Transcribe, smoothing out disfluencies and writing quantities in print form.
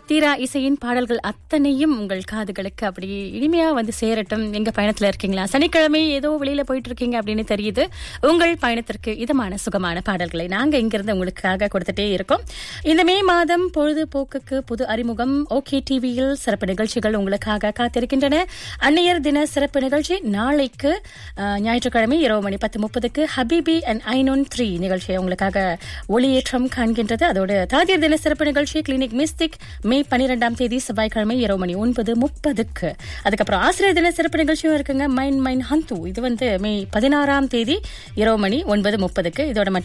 தீரா இசையின் பாடல்கள் அத்தனையும் உங்கள் காதுகளுக்கு அப்படி இனிமையா வந்து சேரட்டும். எங்க பயணத்துல இருக்கீங்களா? சனிக்கிழமை ஏதோ வெளியில போயிட்டு இருக்கீங்க அப்படின்னு தெரியுது. உங்கள் பயணத்திற்கு இதமான சுகமான பாடல்களை நாங்க இங்கிருந்து உங்களுக்காக கொடுத்துட்டே இருக்கோம். இந்த மே மாதம் பொழுதுபோக்குக்கு புது அறிமுகம் ஓகே டிவியில் சிறப்பு நிகழ்ச்சிகள் உங்களுக்காக காத்திருக்கின்றன. அன்னையர் தின சிறப்பு நிகழ்ச்சி நாளைக்கு ஞாயிற்றுக்கிழமை இரவு மணி 10:30க்கு ஹபிபி அண்ட் ஐநோன் 3 நிகழ்ச்சியை உங்களுக்காக ஒளியேற்றம் காண்கின்றது. அதோடு தாதியர் தின சிறப்பு நிகழ்ச்சி கிளினிக் மிஸ்டிக் மே 12ஆம் தேதி செவ்வாய்க்கிழமை இரவு மணி 9:30க்கு. அதுக்கப்புறம் ஆசிரியர் தின சிறப்பு நிகழ்ச்சியும் இருக்குங்க. மைன் ஹந்து இது வந்து மே 16ஆம் தேதி இரவு மணி 9:30க்கு. இதோட மட்டும்